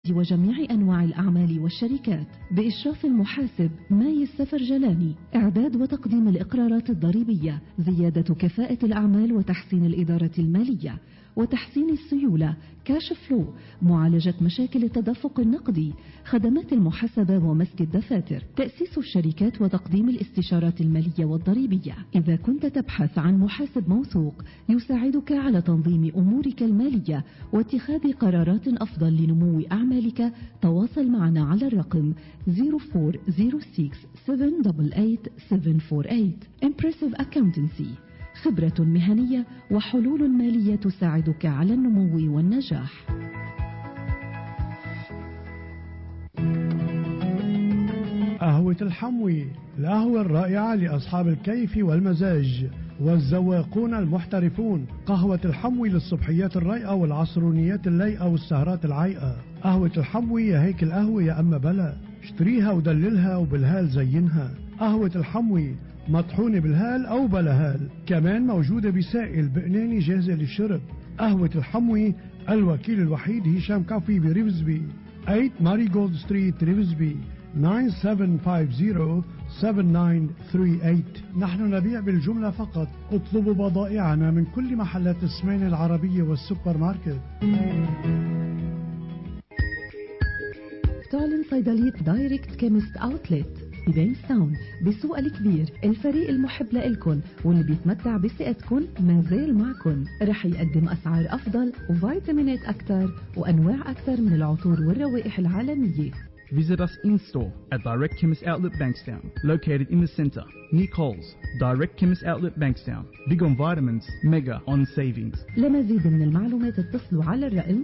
وجميع أنواع الأعمال والشركات بإشراف المحاسب ماي السفرجلاني. إعداد وتقديم الإقرارات الضريبية، زيادة كفاءة الأعمال وتحسين الإدارة المالية وتحسين السيولة، كاش فلو، معالجة مشاكل التدفق النقدي، خدمات المحاسبة ومسك الدفاتر، تأسيس الشركات وتقديم الاستشارات المالية والضريبية. إذا كنت تبحث عن محاسب موثوق يساعدك على تنظيم أمورك المالية واتخاذ قرارات أفضل لنمو أعمالك، تواصل معنا على الرقم 0406-788-748. Impressive Accountancy، خبرة مهنية وحلول مالية تساعدك على النمو والنجاح. قهوة الحموي، القهوة الرائعة لأصحاب الكيف والمزاج والذواقون المحترفون. قهوة الحموي للصبحيات الرايقة والعصرونيات اللايقة والسهرات العايقة. قهوة الحموي يا هيك القهوة يا أما بلا، اشتريها ودللها وبالهال زينها. قهوة الحموي مطحونة بالهال أو بلا هال، كمان موجودة بسائل بقناني جاهزة للشرب. قهوة الحموي الوكيل الوحيد هشام كافي بريفزبي، 8 ماري جولد ستريت ريفزبي، 9750-7938. نحن نبيع بالجملة فقط. اطلبوا بضائعنا من كل محلات السمين العربية والسوبر ماركت. تعلن صيدلية دايركت كيمست اوتلت ببينستاون بسوق الكبير. الفريق المحب لإلكن واللي بيتمتع بثقتكن ما زال معكن. رح يقدم أسعار أفضل وفيتامينات أكثر وأنواع أكثر من العطور والروائح العالمية. Visit us in-store at Direct Chemist Outlet Bankstown, located in the centre, near Coles. Direct Chemist Outlet Bankstown. Big on vitamins, mega on savings. لمزيد من المعلومات اتصلوا على الرقم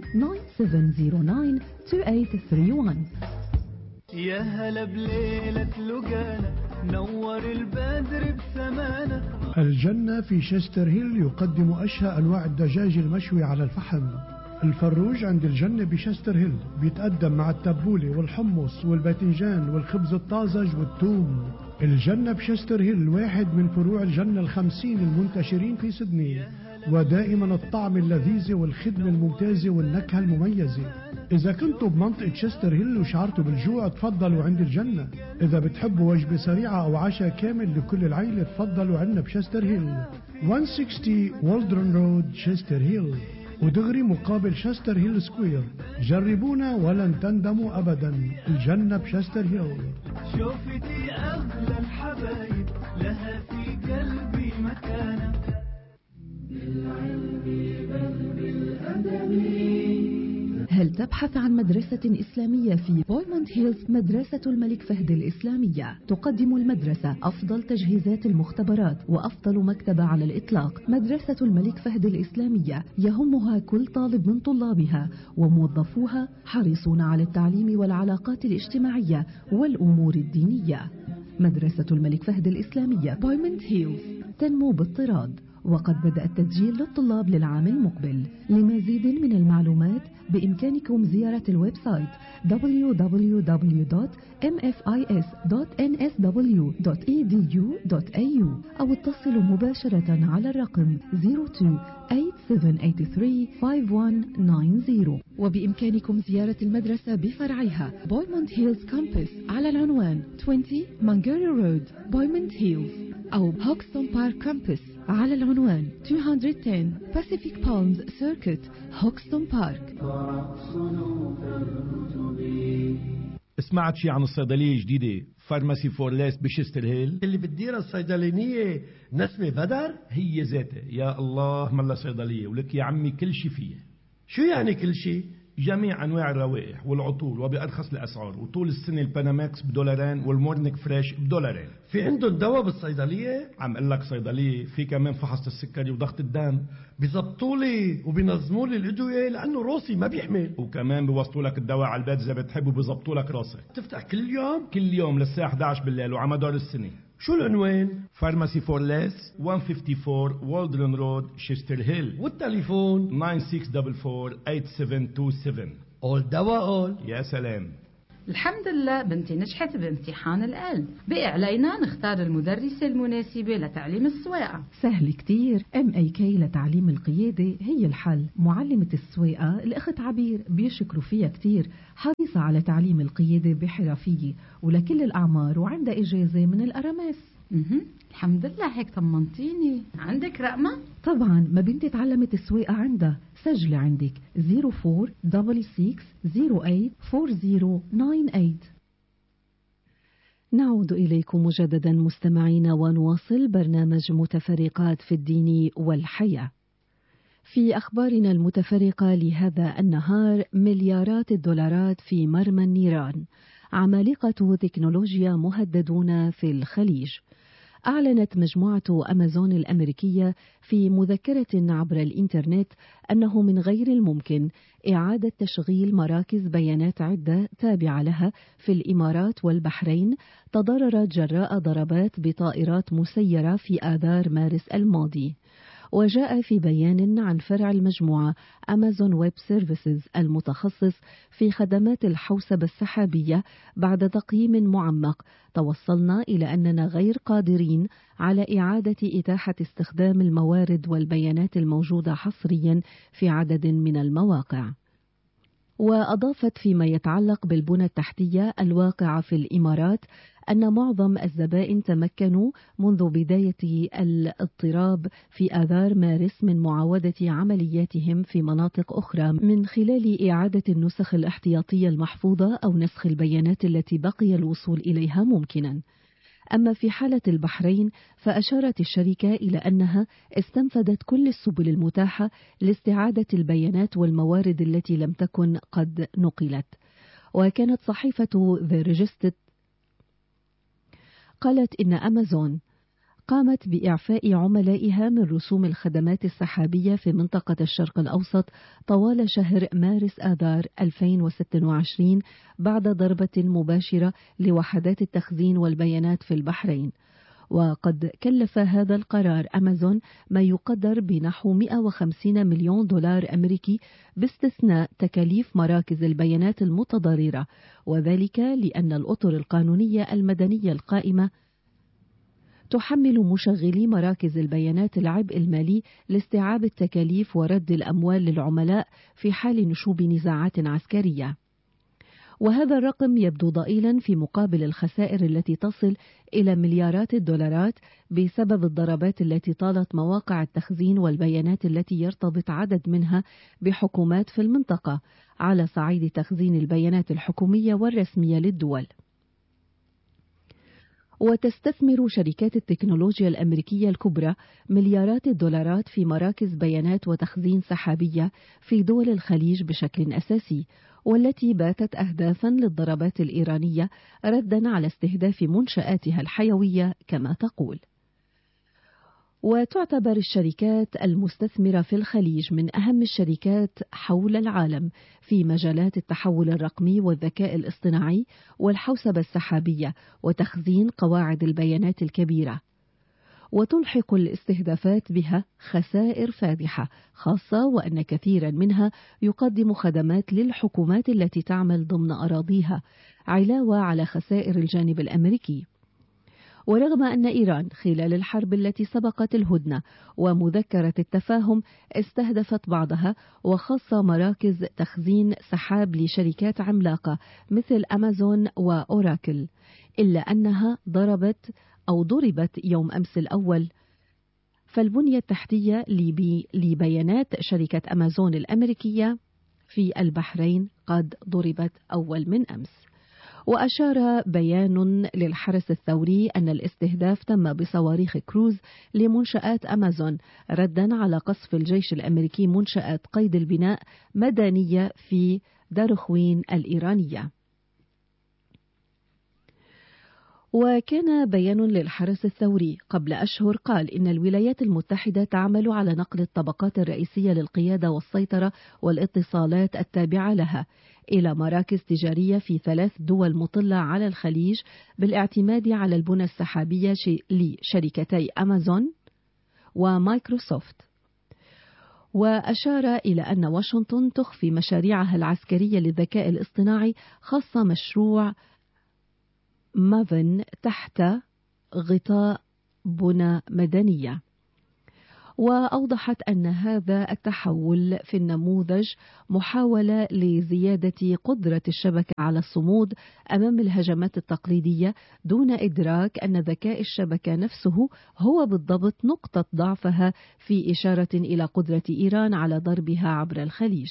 97092831. يا هلا بليلة لقانا، نور البدر بسمانا. الجنة في شستر هيل يقدم أشهى أنواع الدجاج المشوي على الفحم. الفروج عند الجنة بشستر هيل بيتقدم مع التبولة والحمص والباذنجان والخبز الطازج والثوم. الجنة بشستر هيل واحد من فروع الجنة 50 المنتشرين في سيدني، ودائما الطعم اللذيذ والخدمة الممتازة والنكهة المميزة. إذا كنتوا بمنطقة شستر هيل وشعرتوا بالجوع تفضلوا عند الجنة. إذا بتحبوا وجبة سريعة أو عشاء كامل لكل العيلة تفضلوا عندنا بشستر هيل، 160 والدرن رود شستر هيل، ودغري مقابل شستر هيل سكوير. جربونا ولن تندموا أبدا. الجنة بشستر هيل. شوفتي أغلى الحبايب لها في قلبي مكانة، بالعلم بل بالأدب. هل تبحث عن مدرسة إسلامية في بويموند هيلز؟ مدرسة الملك فهد الإسلامية تقدم المدرسة أفضل تجهيزات المختبرات وأفضل مكتبة على الإطلاق. مدرسة الملك فهد الإسلامية يهمها كل طالب من طلابها، وموظفوها حريصون على التعليم والعلاقات الاجتماعية والأمور الدينية. مدرسة الملك فهد الإسلامية بويموند هيلز تنمو باضطراد، وقد بدأ التسجيل للطلاب للعام المقبل. لمزيد من المعلومات بإمكانكم زيارة الويب سايت www.mfis.nsw.edu.au أو اتصلوا مباشرة على الرقم 02-8783-5190. وبإمكانكم زيارة المدرسة بفرعها بويموند هيلز كامبس على العنوان 20 مانجاري رود بويموند هيلز، أو هوكستون بارك كامبس على العنوان 210 Pacific Palms Circuit هوكستون بارك. سمعت شي عن الصيدلية الجديدة فارماسي فور ليس بشستر هيل اللي بتديرها الصيدلانية نسمة بدر؟ هي ذاتها. يا الله ملا صيدلية ولك يا عمي كل شي فيها. شو يعني كل شي؟ جميع أنواع الروائح والعطور وبأرخص الأسعار، وطول السنة الباناماكس $2 والمورنيك فريش $2. في عندهم دواء بالصيدلية؟ عم قلك صيدلية في كمان فحص السكري وضغط الدم. بيزبطوا لي وبينظموا لي الأدوية لأنه روسي ما بيحمل، وكمان بيوصلوا لك الدواء على البيت إذا بتحب، وبيزبطوا لك راسك. تفتح كل يوم؟ كل يوم للساعة 11 بالليل وعلى مدار السنة. شو العنوان؟ فارماسي فور ليس 154 والدرن رود شستر هيل، والتليفون 9644-8727. أول دواء أول. يا سلام. الحمد لله بنتي نجحت بامتحان الآل، بقي علينا نختار المدرسة المناسبة لتعليم السواقة. سهل كتير، MAK لتعليم القيادة هي الحل. معلمة السواقة الأخت عبير بيشكروا فيها كتير، حريصة على تعليم القيادة بحرفية ولكل الأعمار وعندها إجازة من الأرامس. الحمد لله، هيك طمنتيني. عندك رقمة؟ طبعا، ما بنتي تعلمت السواقة عندها. سجلي عندك 0466084098. نعود إليكم مجددا مستمعين ونواصل برنامج متفرقات في الدين والحياة. في أخبارنا المتفرقة لهذا النهار، مليارات الدولارات في مرمى النيران، عمالقة تكنولوجيا مهددون في الخليج. أعلنت مجموعة أمازون الأمريكية في مذكرة عبر الإنترنت أنه من غير الممكن إعادة تشغيل مراكز بيانات عدة تابعة لها في الإمارات والبحرين تضررت جراء ضربات بطائرات مسيرة في آذار مارس الماضي. وجاء في بيان عن فرع المجموعة أمازون ويب سيرفيسز المتخصص في خدمات الحوسبة السحابية بعد تقييم معمق، توصلنا إلى أننا غير قادرين على إعادة إتاحة استخدام الموارد والبيانات الموجودة حصريا في عدد من المواقع. وأضافت فيما يتعلق بالبنى التحتية الواقعة في الإمارات أن معظم الزبائن تمكنوا منذ بداية الاضطراب في آذار مارس من معاودة عملياتهم في مناطق أخرى من خلال إعادة النسخ الاحتياطية المحفوظة أو نسخ البيانات التي بقي الوصول إليها ممكنا. أما في حالة البحرين فأشارت الشركة إلى أنها استنفذت كل السبل المتاحة لاستعادة البيانات والموارد التي لم تكن قد نقلت. وكانت صحيفة The Register قالت إن أمازون قامت بإعفاء عملائها من رسوم الخدمات السحابية في منطقة الشرق الأوسط طوال شهر مارس آذار 2026 بعد ضربة مباشرة لوحدات التخزين والبيانات في البحرين. وقد كلف هذا القرار أمازون ما يقدر بنحو 150 مليون دولار أمريكي باستثناء تكاليف مراكز البيانات المتضررة، وذلك لأن الأطر القانونية المدنية القائمة تحمل مشغلي مراكز البيانات العبء المالي لاستيعاب التكاليف ورد الأموال للعملاء في حال نشوب نزاعات عسكرية. وهذا الرقم يبدو ضئيلا في مقابل الخسائر التي تصل إلى مليارات الدولارات بسبب الضربات التي طالت مواقع التخزين والبيانات التي يرتبط عدد منها بحكومات في المنطقة على صعيد تخزين البيانات الحكومية والرسمية للدول. وتستثمر شركات التكنولوجيا الأمريكية الكبرى مليارات الدولارات في مراكز بيانات وتخزين سحابية في دول الخليج بشكل أساسي، والتي باتت أهدافا للضربات الإيرانية ردا على استهداف منشآتها الحيوية كما تقول. وتعتبر الشركات المستثمرة في الخليج من أهم الشركات حول العالم في مجالات التحول الرقمي والذكاء الاصطناعي والحوسبة السحابية وتخزين قواعد البيانات الكبيرة. وتلحق الاستهدافات بها خسائر فادحة، خاصة وأن كثيرا منها يقدم خدمات للحكومات التي تعمل ضمن أراضيها، علاوة على خسائر الجانب الأمريكي. ورغم أن إيران خلال الحرب التي سبقت الهدنة ومذكرة التفاهم استهدفت بعضها وخاصة مراكز تخزين سحاب لشركات عملاقة مثل أمازون وأوراكل، إلا أنها ضربت يوم أمس الأول، فالبنية التحتية لبيانات شركة أمازون الأمريكية في البحرين قد ضربت أول من أمس. وأشار بيان للحرس الثوري أن الاستهداف تم بصواريخ كروز لمنشآت أمازون ردا على قصف الجيش الأمريكي منشآت قيد البناء مدنية في دارخوين الإيرانية. وكان بيان للحرس الثوري قبل أشهر قال إن الولايات المتحدة تعمل على نقل الطبقات الرئيسية للقيادة والسيطرة والاتصالات التابعة لها إلى مراكز تجارية في 3 دول مطلة على الخليج بالاعتماد على البنى السحابية لشركتي أمازون ومايكروسوفت. وأشار إلى أن واشنطن تخفي مشاريعها العسكرية للذكاء الاصطناعي خاصة مشروع مافن تحت غطاء بنى مدنية. وأوضحت أن هذا التحول في النموذج محاولة لزيادة قدرة الشبكة على الصمود أمام الهجمات التقليدية، دون إدراك أن ذكاء الشبكة نفسه هو بالضبط نقطة ضعفها، في إشارة إلى قدرة إيران على ضربها عبر الخليج.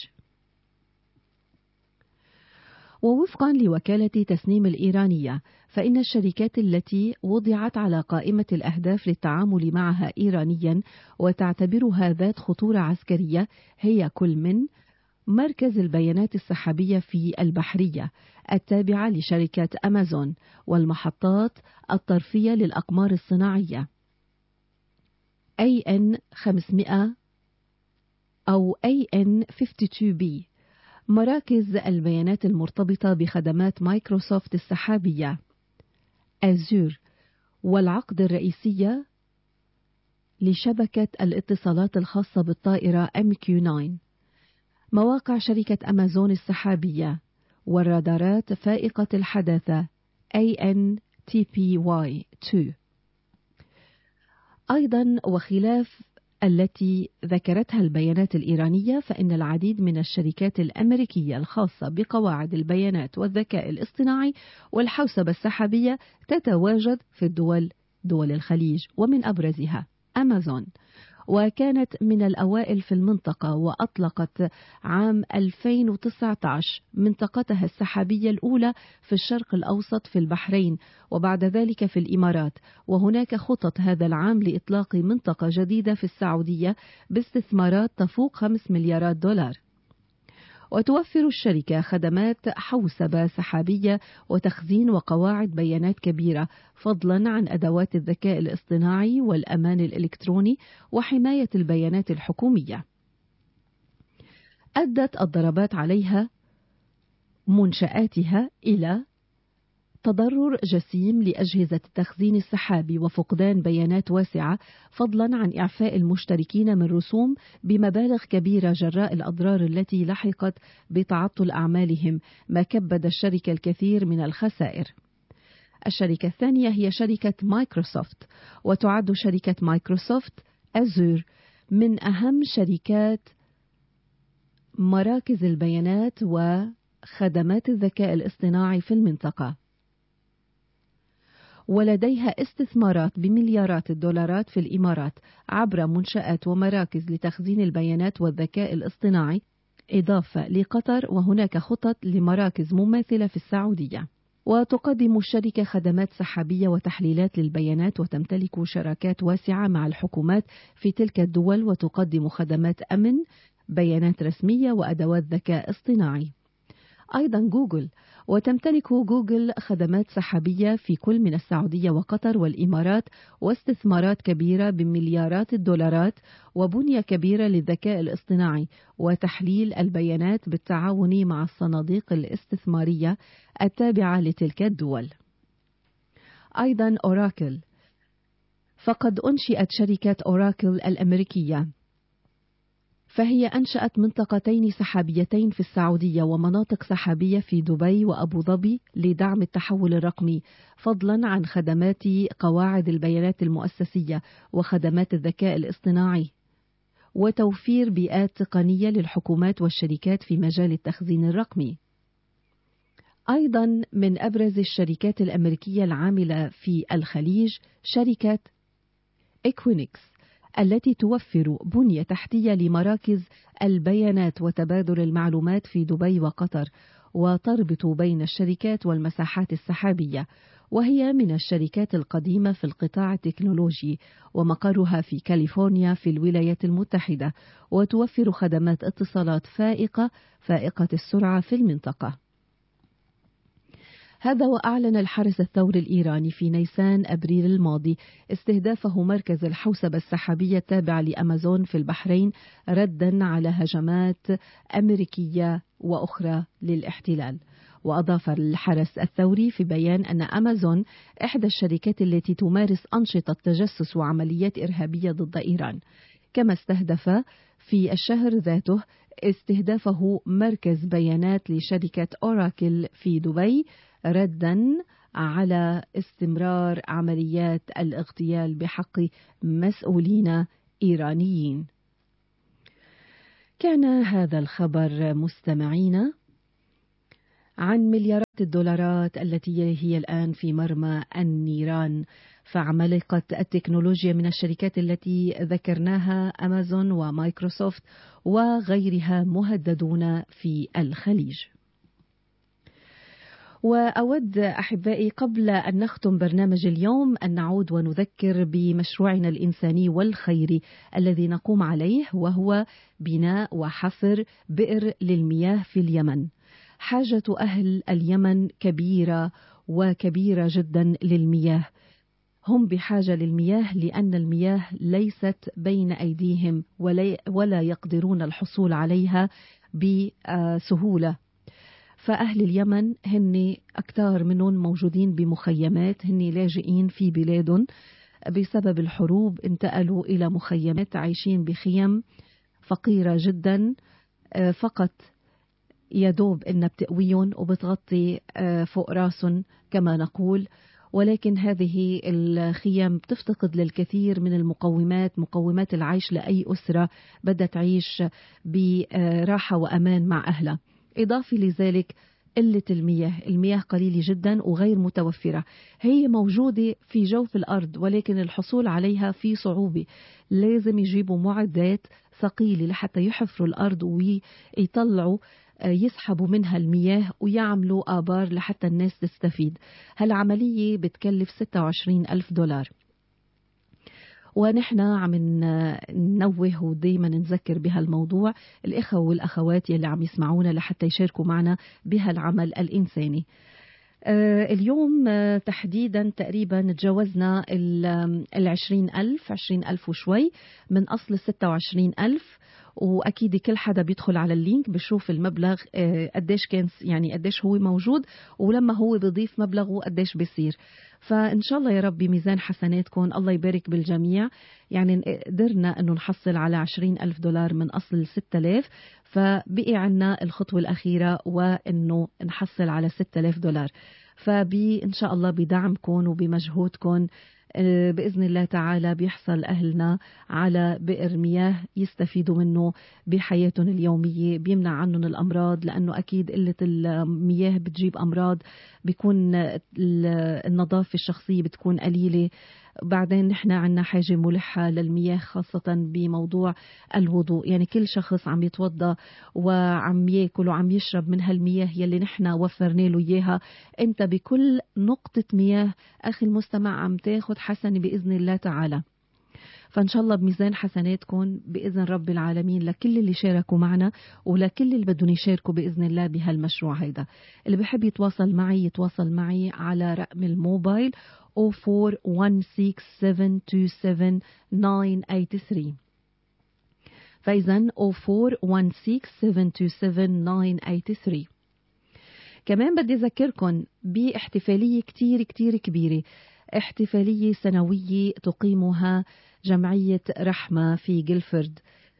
ووفقا لوكالة تسنيم الإيرانية، فإن الشركات التي وضعت على قائمة الأهداف للتعامل معها إيرانيا وتعتبرها ذات خطورة عسكرية هي كل من مركز البيانات السحابية في البحرية التابعة لشركة أمازون، والمحطات الطرفية للأقمار الصناعية AN 500 أو AN 52B، مراكز البيانات المرتبطة بخدمات مايكروسوفت السحابية أزور، والعقد الرئيسية لشبكة الاتصالات الخاصة بالطائرة MQ-9، مواقع شركة أمازون السحابية، والرادارات فائقة الحداثة ANTPY-2. أيضا وخلاف التي ذكرتها البيانات الإيرانية، فإن العديد من الشركات الأمريكية الخاصة بقواعد البيانات والذكاء الاصطناعي والحوسبة السحابية تتواجد في دول الخليج، ومن أبرزها أمازون، وكانت من الأوائل في المنطقة، وأطلقت عام 2019 منطقتها السحابية الأولى في الشرق الأوسط في البحرين، وبعد ذلك في الإمارات، وهناك خطط هذا العام لإطلاق منطقة جديدة في السعودية باستثمارات تفوق 5 مليارات دولار. وتوفر الشركة خدمات حوسبة سحابية وتخزين وقواعد بيانات كبيرة، فضلا عن أدوات الذكاء الاصطناعي والأمان الإلكتروني وحماية البيانات الحكومية. أدت الضربات عليها منشآتها إلى تضرر جسيم لأجهزة التخزين السحابي وفقدان بيانات واسعة، فضلا عن إعفاء المشتركين من رسوم بمبالغ كبيرة جراء الأضرار التي لحقت بتعطل أعمالهم، ما كبد الشركة الكثير من الخسائر. الشركة الثانية هي شركة مايكروسوفت، وتعد شركة مايكروسوفت أزور من أهم شركات مراكز البيانات وخدمات الذكاء الاصطناعي في المنطقة، ولديها استثمارات بمليارات الدولارات في الإمارات عبر منشآت ومراكز لتخزين البيانات والذكاء الاصطناعي، إضافة لقطر، وهناك خطط لمراكز مماثلة في السعودية. وتقدم الشركة خدمات سحابية وتحليلات للبيانات، وتمتلك شراكات واسعة مع الحكومات في تلك الدول، وتقدم خدمات أمن بيانات رسمية وأدوات ذكاء اصطناعي. أيضا جوجل، وتمتلك جوجل خدمات سحابية في كل من السعودية وقطر والإمارات، واستثمارات كبيرة بمليارات الدولارات، وبنية كبيرة للذكاء الاصطناعي وتحليل البيانات بالتعاون مع الصناديق الاستثمارية التابعة لتلك الدول. أيضا أوراكل، فقد أنشئت شركة أوراكل الأمريكية، فهي أنشأت منطقتين سحابيتين في السعودية ومناطق سحابية في دبي وأبو ظبي لدعم التحول الرقمي، فضلا عن خدمات قواعد البيانات المؤسسية وخدمات الذكاء الاصطناعي، وتوفير بيئات تقنية للحكومات والشركات في مجال التخزين الرقمي. أيضا من أبرز الشركات الأمريكية العاملة في الخليج شركة إكوينكس، التي توفر بنية تحتية لمراكز البيانات وتبادل المعلومات في دبي وقطر، وتربط بين الشركات والمساحات السحابية، وهي من الشركات القديمة في القطاع التكنولوجي، ومقرها في كاليفورنيا في الولايات المتحدة، وتوفر خدمات اتصالات فائقة السرعة في المنطقة. هذا وأعلن الحرس الثوري الإيراني في نيسان أبريل الماضي استهدافه مركز الحوسبة السحابية التابع لأمازون في البحرين، ردا على هجمات أمريكية وأخرى للاحتلال. وأضاف الحرس الثوري في بيان أن أمازون إحدى الشركات التي تمارس أنشطة تجسس وعمليات إرهابية ضد إيران. كما استهدف في الشهر ذاته استهدافه مركز بيانات لشركة أوراكل في دبي ردا على استمرار عمليات الاغتيال بحق مسؤولين إيرانيين. كان هذا الخبر مستمعين عن مليارات الدولارات التي هي الآن في مرمى النيران. فعمالقة التكنولوجيا من الشركات التي ذكرناها أمازون ومايكروسوفت وغيرها مهددون في الخليج. وأود أحبائي قبل أن نختم برنامج اليوم أن نعود ونذكر بمشروعنا الإنساني والخيري الذي نقوم عليه، وهو بناء وحفر بئر للمياه في اليمن. حاجة أهل اليمن كبيرة وكبيرة جدا للمياه. هم بحاجة للمياه لأن المياه ليست بين أيديهم ولا يقدرون الحصول عليها بسهولة. فأهل اليمن هن أكثر منهم موجودين بمخيمات، هن لاجئين في بلاد بسبب الحروب انتقلوا إلى مخيمات، عايشين بخيم فقيرة جدا، فقط يدوب إن بتقويهم وبتغطي فوق راسهم كما نقول. ولكن هذه الخيام بتفتقد للكثير من مقومات العيش لأي أسرة بدها تعيش براحة وأمان مع أهلها. إضافة لذلك قلة المياه قليلة جدا وغير متوفرة. هي موجودة في جوف الأرض ولكن الحصول عليها في صعوبة. لازم يجيبوا معدات ثقيلة لحتى يحفروا الأرض ويطلعوا يسحبوا منها المياه ويعملوا آبار لحتى الناس تستفيد. هالعملية بتكلف $26,000. ونحن عم ننوه ودايما نذكر بهالموضوع الإخوة والأخوات يلي عم يسمعونا لحتى يشاركوا معنا بهالعمل الإنساني. اليوم تحديدا تقريبا تجاوزنا 20,000 وشوي من أصل 26,000. وأكيد كل حدا بيدخل على اللينك بشوف المبلغ قديش كان، يعني قديش هو موجود، ولما هو بيضيف مبلغه قديش بيصير. فإن شاء الله يا رب بميزان حسناتكم الله يبارك بالجميع. يعني قدرنا أنه نحصل على $20,000 من أصل 6,000، فبقي عنا الخطوة الأخيرة وأنه نحصل على $6,000. فإن شاء الله بدعمكم وبمجهودكم بإذن الله تعالى بيحصل أهلنا على بئر مياه يستفيدوا منه بحياتهم اليومية، بيمنع عنهم الأمراض، لأنه أكيد قلة المياه بتجيب أمراض، بيكون النظافة الشخصية بتكون قليلة. بعدين نحن عنا حاجة ملحة للمياه خاصة بموضوع الوضوء. يعني كل شخص عم يتوضى وعم ياكل وعم يشرب من هالمياه يلي نحن وفرنا له إياها. انت بكل نقطة مياه أخي المستمع عم تاخد حسنة بإذن الله تعالى. فإن شاء الله بميزان حسناتكم بإذن رب العالمين لكل اللي شاركوا معنا ولكل اللي بدهم يشاركوا بإذن الله بهالمشروع هيدا. اللي بحب يتواصل معي على رقم الموبايل 0416727983. فإذن 0416727983. كمان بدي أذكركم باحتفالية كتير كتير كبيرة، احتفالية سنوية تقيمها جمعية رحمة في جيلفورد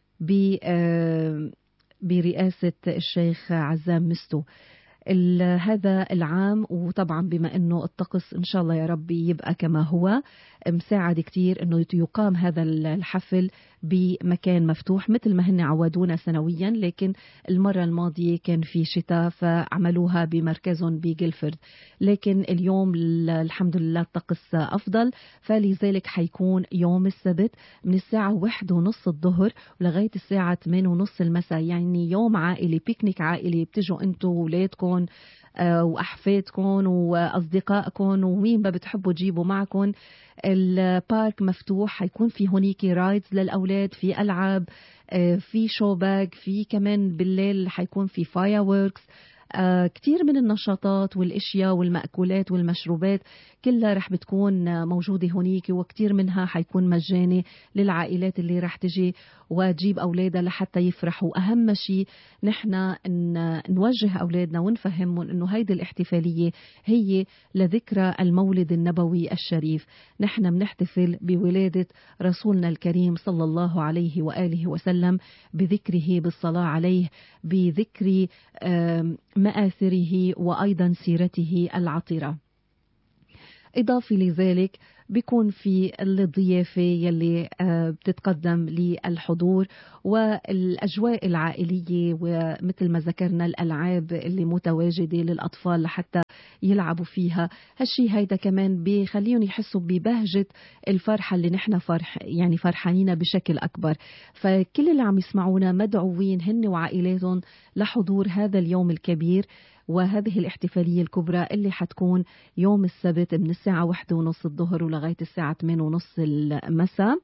برئاسة الشيخ عزام مستو هذا العام. وطبعا بما أنه الطقس إن شاء الله يا ربي يبقى كما هو، مساعد كتير أنه يقام هذا الحفل بمكان مفتوح مثل ما هن عودونا سنويا، لكن المرة الماضية كان في شتاء فعملوها بمركزهم بجيلفورد. لكن اليوم الحمد لله الطقس أفضل، فلذلك حيكون يوم السبت من الساعة 1:30 الظهر ولغاية الساعة 8:30 المساء. يعني يوم عائلي، بيكنيك عائلي، بتجوا انتوا وولادكم وأحفادكم وأصدقائكم ومين ما بتحبوا تجيبوا معكم. البارك مفتوح، حيكون في هونيك رايدز للأولاد، في ألعاب، في شوباج، في كمان بالليل حيكون في فايروركس. كتير من النشاطات والاشياء والمأكولات والمشروبات كلها رح بتكون موجودة هنيك، وكتير منها حيكون مجاني للعائلات اللي رح تجي وتجيب أولادها لحتى يفرحوا. أهم شيء نحن نوجه أولادنا ونفهمهم أنه هيدي الاحتفالية هي لذكرى المولد النبوي الشريف. نحن بنحتفل بولادة رسولنا الكريم صلى الله عليه وآله وسلم، بذكره بالصلاة عليه، بذكر مآثره وأيضا سيرته العطرة. إضافة لذلك بيكون في الضيافة يلي بتتقدم للحضور والأجواء العائلية، ومثل ما ذكرنا الألعاب اللي متواجدة للأطفال لحتى يلعبوا فيها. هالشي هيدا كمان بيخليهم يحسوا ببهجة الفرحة اللي نحن يعني فرحانين بشكل أكبر. فكل اللي عم يسمعونا مدعوين هن وعائلاتهم لحضور هذا اليوم الكبير وهذه الاحتفالية الكبرى اللي حتكون يوم السبت من الساعة 1:30 الظهر ولغاية الساعة 8:30 المساء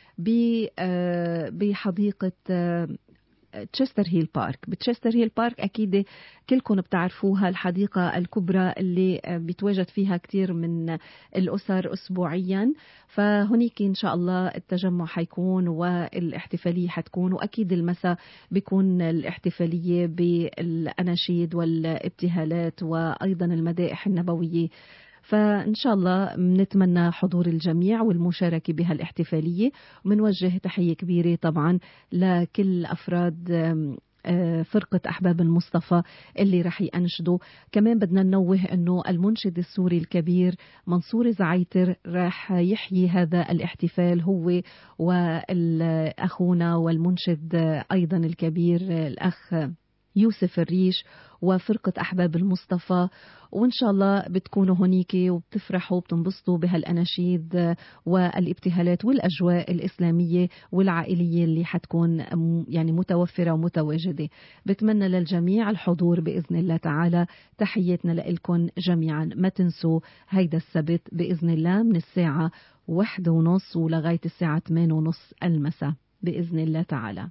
بحديقة تشستر هيل بارك. بتشستر هيل بارك أكيد كلكم بتعرفوها، الحديقة الكبرى اللي بيتواجد فيها كتير من الأسر أسبوعيا. فهنيك إن شاء الله التجمع حيكون والاحتفالية حتكون، وأكيد المساء بيكون الاحتفالية بالأناشيد والابتهالات وأيضا المدائح النبوية. فإن شاء الله نتمنى حضور الجميع والمشاركة بهالاحتفالية، ومنوجه تحية كبيرة طبعا لكل أفراد فرقة أحباب المصطفى اللي رح ينشدوا. كمان بدنا ننوه أنه المنشد السوري الكبير منصور زعيتر رح يحيي هذا الاحتفال هو وأخونا والمنشد أيضا الكبير الأخ يوسف الريش وفرقة أحباب المصطفى. وإن شاء الله بتكونوا هنيك وبتفرحوا وبتنبسطوا بهالأناشيد والابتهالات والأجواء الإسلامية والعائلية اللي حتكون يعني متوفرة ومتواجدة. بتمنى للجميع الحضور بإذن الله تعالى. تحياتنا لكم جميعا. ما تنسوا هيدا السبت بإذن الله من الساعة 1:30 ولغاية الساعة 8:30 المساء بإذن الله تعالى.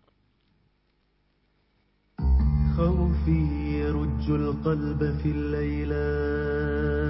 خوفي يرج القلب في الليلات